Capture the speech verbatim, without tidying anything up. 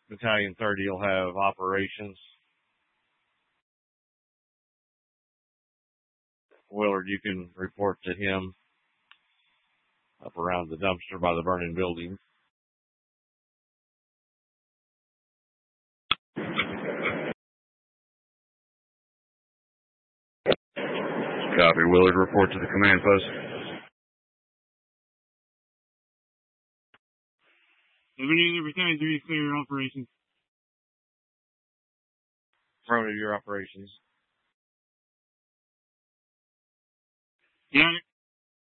Battalion thirty will have operations. Willard, you can report to him up around the dumpster by the burning building. Copy. Willard, report to the command post. Have any other battalions ready to clear operations? Affirmative, your operations. Got it.